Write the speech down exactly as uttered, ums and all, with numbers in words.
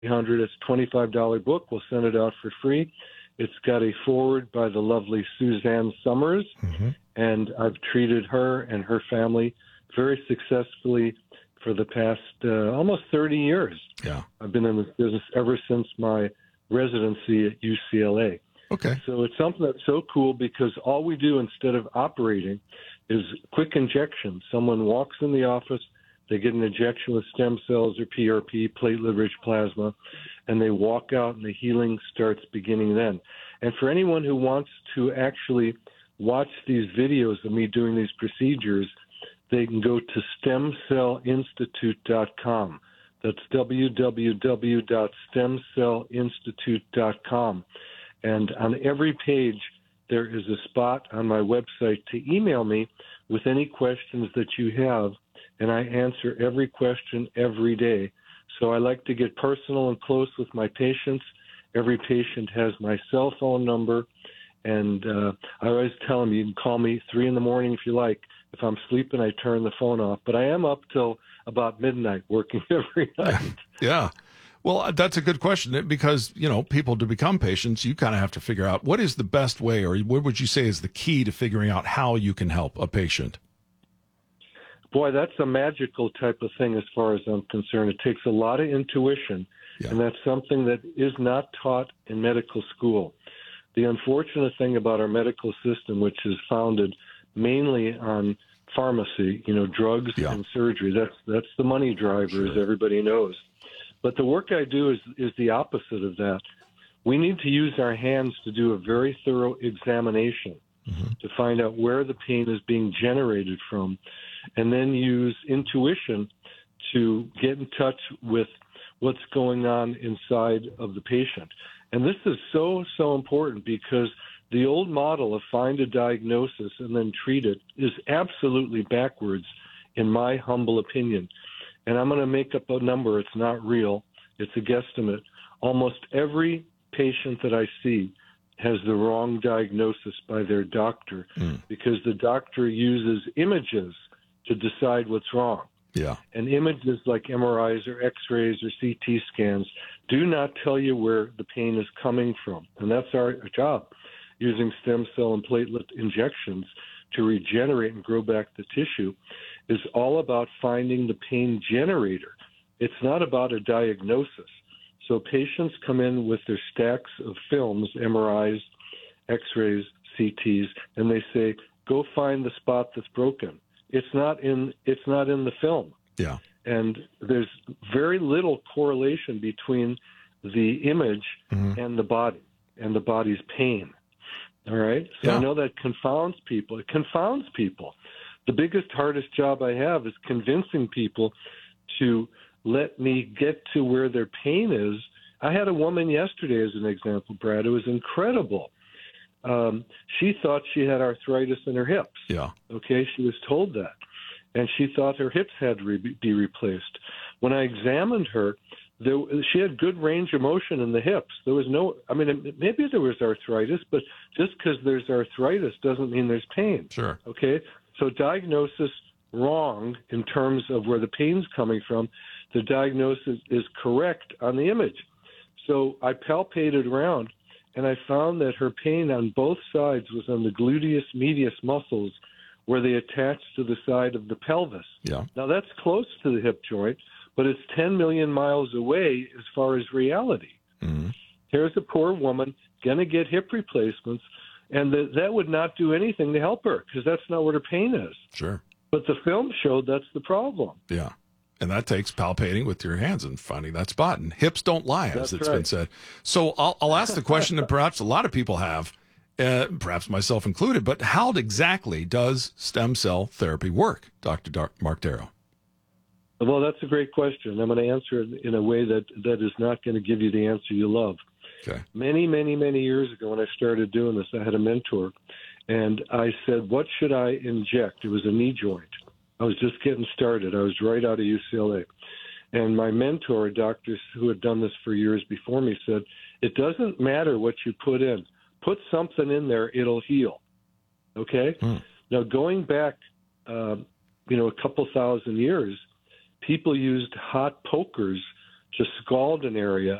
hundred. It's a twenty-five dollars book. We'll send it out for free. It's got a foreword by the lovely Suzanne Summers, mm-hmm. and I've treated her and her family very successfully for the past uh, almost thirty years. Yeah. I've been in this business ever since my residency at U C L A. Okay. So it's something that's so cool because all we do instead of operating is quick injection. Someone walks in the office, they get an injection with stem cells or P R P, platelet-rich plasma, and they walk out and the healing starts beginning then. And for anyone who wants to actually watch these videos of me doing these procedures, they can go to stem cell institute dot com. That's w w w dot stem cell institute dot com. And on every page, there is a spot on my website to email me with any questions that you have, and I answer every question every day. So I like to get personal and close with my patients. Every patient has my cell phone number, and uh, I always tell them you can call me three in the morning if you like. If I'm sleeping, I turn the phone off. But I am up till about midnight working every night. Yeah. Well, that's a good question because, you know, people to become patients, you kind of have to figure out what is the best way, or what would you say is the key to figuring out how you can help a patient? Boy, that's a magical type of thing as far as I'm concerned. It takes a lot of intuition, yeah. and that's something that is not taught in medical school. The unfortunate thing about our medical system, which is founded mainly on pharmacy, you know, drugs yeah. and surgery, that's that's the money driver, sure. as everybody knows. But the work I do is, is the opposite of that. We need to use our hands to do a very thorough examination mm-hmm. to find out where the pain is being generated from, and then use intuition to get in touch with what's going on inside of the patient. And this is so, so important because the old model of find a diagnosis and then treat it is absolutely backwards, in my humble opinion. And I'm going to make up a number. It's not real. It's a guesstimate. Almost every patient that I see has the wrong diagnosis by their doctor mm. because the doctor uses images to decide what's wrong. Yeah. And images like M R Is or X-rays or C T scans do not tell you where the pain is coming from. And that's our job, using stem cell and platelet injections to regenerate and grow back the tissue, is all about finding the pain generator. It's not about a diagnosis. So patients come in with their stacks of films, M R Is, X-rays, C Ts, and they say, go find the spot that's broken. It's not in it's not in the film. Yeah. And there's very little correlation between the image mm-hmm. and the body and the body's pain. All right? So yeah. I know that confounds people. It confounds people. The biggest, hardest job I have is convincing people to let me get to where their pain is. I had a woman yesterday as an example, Brad. It was incredible. Um, she thought she had arthritis in her hips. Yeah. Okay, she was told that. And she thought her hips had to re- be replaced. When I examined her, there, she had good range of motion in the hips. There was no, I mean, maybe there was arthritis, but just because there's arthritis doesn't mean there's pain. Sure. Okay? So diagnosis wrong in terms of where the pain's coming from. The diagnosis is correct on the image. So I palpated around, and I found that her pain on both sides was on the gluteus medius muscles where they attach to the side of the pelvis. Yeah. Now, that's close to the hip joint, but it's ten million miles away as far as reality. Mm-hmm. Here's a poor woman going to get hip replacements, and the, that would not do anything to help her because that's not what her pain is. Sure. But the film showed that's the problem. Yeah. And that takes palpating with your hands and finding that spot. And hips don't lie, as That's it's right. been said. So I'll, I'll ask the question that perhaps a lot of people have, uh, perhaps myself included, but how exactly does stem cell therapy work, Doctor Dar- Mark Darrow? Well, that's a great question. I'm going to answer it in a way that, that is not going to give you the answer you love. Okay. Many, many, many years ago when I started doing this, I had a mentor, and I said, what should I inject? It was a knee joint. I was just getting started. I was right out of U C L A. And my mentor, a doctor who had done this for years before me, said, it doesn't matter what you put in. Put something in there, it'll heal. Okay? Hmm. Now, going back, uh, you know, a couple thousand years, people used hot pokers to scald an area